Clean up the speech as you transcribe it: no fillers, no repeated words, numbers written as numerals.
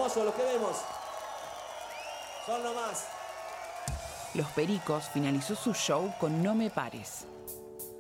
hermosos, los queremos. Son lo más. Los Pericos finalizó su show con No me pares.